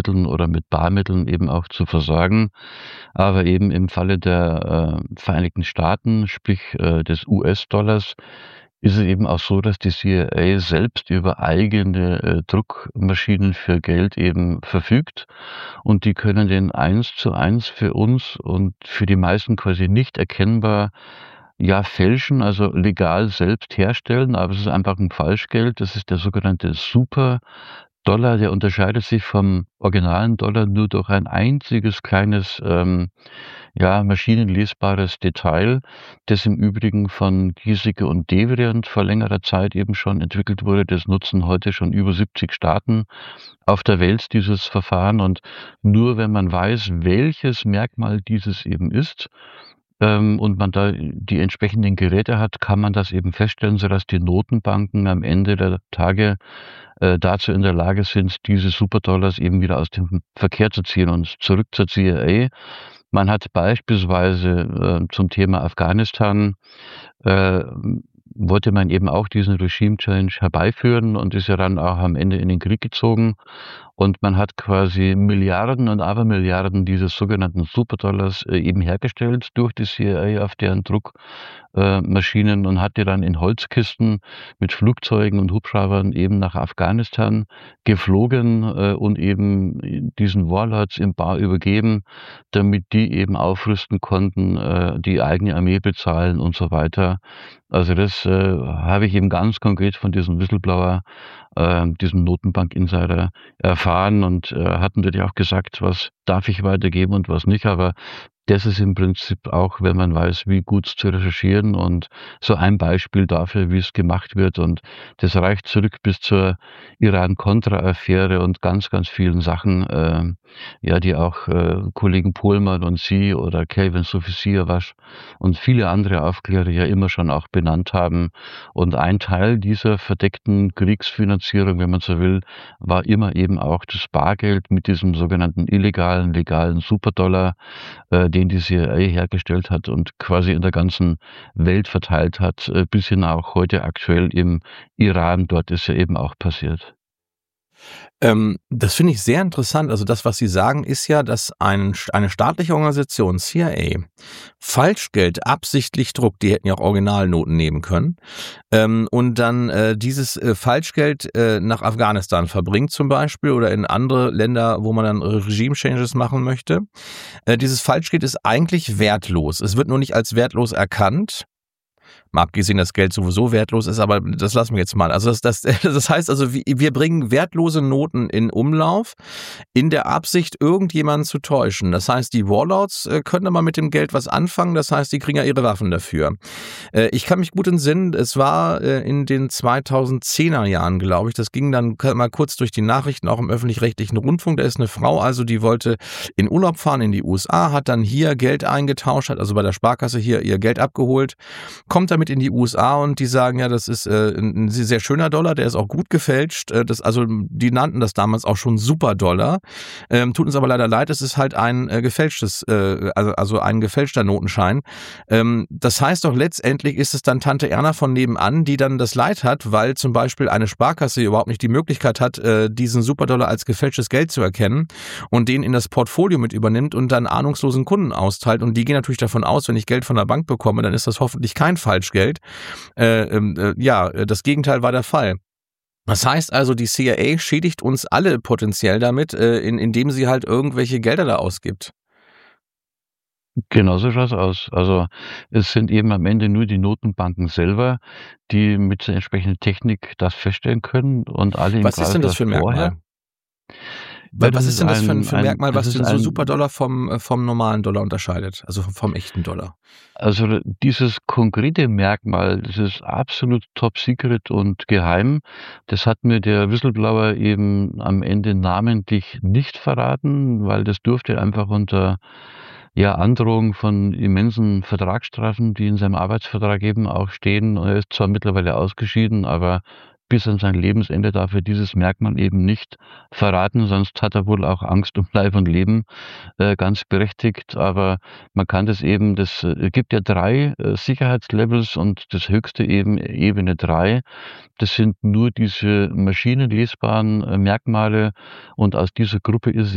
Geldmitteln oder mit Barmitteln eben auch zu versorgen. Aber eben im Falle der Vereinigten Staaten, sprich des US-Dollars, ist es eben auch so, dass die CIA selbst über eigene Druckmaschinen für Geld eben verfügt und die können den 1:1 für uns und für die meisten quasi nicht erkennbar, ja, fälschen, also legal selbst herstellen, aber es ist einfach 'n Falschgeld. Das ist der sogenannte Superdollar, der unterscheidet sich vom originalen Dollar nur durch ein einziges kleines, ja, maschinenlesbares Detail, das im Übrigen von Giesecke und Devrient vor längerer Zeit eben schon entwickelt wurde. Das nutzen heute schon über 70 Staaten auf der Welt, dieses Verfahren. Und nur wenn man weiß, welches Merkmal dieses eben ist, und man da die entsprechenden Geräte hat, kann man das eben feststellen, sodass die Notenbanken am Ende der Tage dazu in der Lage sind, diese Superdollars eben wieder aus dem Verkehr zu ziehen. Und zurück zur CIA. Man hat beispielsweise zum Thema Afghanistan äh, wollte man eben auch diesen Regime Change herbeiführen und ist ja dann auch am Ende in den Krieg gezogen. Und man hat quasi Milliarden und Abermilliarden dieses sogenannten Superdollars eben hergestellt durch die CIA auf deren Druck Maschinen und hat die dann in Holzkisten mit Flugzeugen und Hubschraubern eben nach Afghanistan geflogen und eben diesen Warlords im Bar übergeben, damit die eben aufrüsten konnten, die eigene Armee bezahlen und so weiter. Also das habe ich eben ganz konkret von diesem Whistleblower, diesem Notenbank-Insider erfahren und hat natürlich auch gesagt, was darf ich weitergeben und was nicht. Aber das ist im Prinzip auch, wenn man weiß, wie gut zu recherchieren und so ein Beispiel dafür, wie es gemacht wird. Und das reicht zurück bis zur Iran-Contra-Affäre und ganz, ganz vielen Sachen, ja, die auch Kollegen Pohlmann und Sie oder Kevin Sofisiawasch und viele andere Aufklärer ja immer schon auch benannt haben. Und ein Teil dieser verdeckten Kriegsfinanzierung, wenn man so will, war immer eben auch das Bargeld mit diesem sogenannten illegalen, legalen Superdollar, den die CIA hergestellt hat und quasi in der ganzen Welt verteilt hat, bis hin auch heute aktuell im Iran. Dort ist ja eben auch passiert. Das finde ich sehr interessant. Also das, was Sie sagen, ist ja, dass eine staatliche Organisation, CIA, Falschgeld absichtlich druckt. Die hätten ja auch Originalnoten nehmen können. Und dann dieses Falschgeld nach Afghanistan verbringt zum Beispiel oder in andere Länder, wo man dann Regime-Changes machen möchte. Dieses Falschgeld ist eigentlich wertlos. Es wird nur nicht als wertlos erkannt. Mal abgesehen, dass Geld sowieso wertlos ist, aber das lassen wir jetzt mal. Also das heißt also, wir bringen wertlose Noten in Umlauf, in der Absicht, irgendjemanden zu täuschen. Das heißt, die Warlords können aber mit dem Geld was anfangen, das heißt, die kriegen ja ihre Waffen dafür. Ich kann mich gut entsinnen, es war in den 2010er Jahren, glaube ich, das ging dann mal kurz durch die Nachrichten, auch im öffentlich-rechtlichen Rundfunk, da ist eine Frau, also die wollte in Urlaub fahren in die USA, hat dann hier Geld eingetauscht, hat also bei der Sparkasse hier ihr Geld abgeholt, kommt damit in die USA und die sagen, ja, das ist ein sehr schöner Dollar, der ist auch gut gefälscht. Also die nannten das damals auch schon Superdollar. Tut uns aber leider leid, es ist halt ein gefälschtes, also ein gefälschter Notenschein. Das heißt doch, letztendlich ist es dann Tante Erna von nebenan, die dann das Leid hat, weil zum Beispiel eine Sparkasse überhaupt nicht die Möglichkeit hat, diesen Superdollar als gefälschtes Geld zu erkennen und den in das Portfolio mit übernimmt und dann ahnungslosen Kunden austeilt. Und die gehen natürlich davon aus, wenn ich Geld von der Bank bekomme, dann ist das hoffentlich kein Falschgeld. Ja, das Gegenteil war der Fall. Das heißt also, die CIA schädigt uns alle potenziell damit, indem sie halt irgendwelche Gelder da ausgibt. Genau so schaut's aus. Also, es sind eben am Ende nur die Notenbanken selber, die mit der entsprechenden Technik das feststellen können und alle im Was ist denn das Zweifel für ein vorher. Merkmal? Weil das Was ist ist denn das für ein Merkmal, das was ist den so ein Superdollar vom normalen Dollar unterscheidet, also vom echten Dollar? Also, dieses konkrete Merkmal, das ist absolut top secret und geheim. Das hat mir der Whistleblower eben am Ende namentlich nicht verraten, weil das durfte einfach unter, ja, Androhung von immensen Vertragsstrafen, die in seinem Arbeitsvertrag eben auch stehen. Er ist zwar mittlerweile ausgeschieden, aber bis an sein Lebensende darf er dieses Merkmal eben nicht verraten, sonst hat er wohl auch Angst um Leib und Leben, ganz berechtigt. Aber man kann das eben gibt ja 3 Sicherheitslevels und das höchste eben Ebene 3. Das sind nur diese maschinenlesbaren Merkmale und aus dieser Gruppe ist